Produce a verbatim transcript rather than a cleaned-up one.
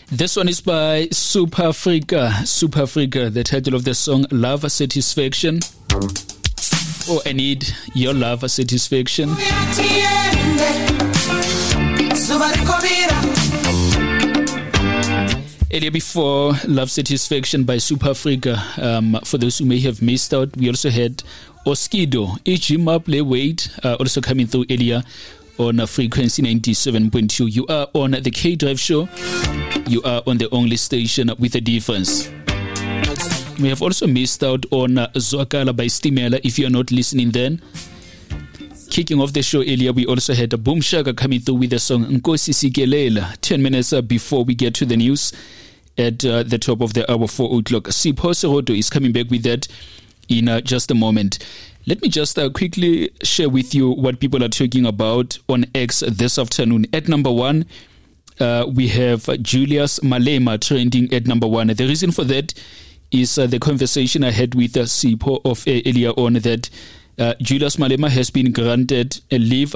This one is by Super Africa. Super Africa, the title of the song, Love Satisfaction. Oh, I need your love satisfaction. Earlier before Love Satisfaction by Super Africa, um, for those who may have missed out, we also had Oskido, Ejima Play Weight, uh, also coming through earlier on uh, frequency ninety-seven point two. You are on the K-Drive Show. You are on the only station with a difference. We have also missed out on uh, Zwakala by Stimela. If you are not listening then, kicking off the show earlier, we also had a Boom Shaka coming through with the song Nkosi Sikelela. Ten minutes uh, before we get to the news at uh, the top of the hour, four o'clock. Sipho Seroto is coming back with that in uh, just a moment. Let me just uh, quickly share with you what people are talking about on X this afternoon. At number one, uh, we have Julius Malema trending at number one. The reason for that is uh, the conversation I had with uh, Sipho of uh, earlier on, that Uh, Julius Malema has been granted a leave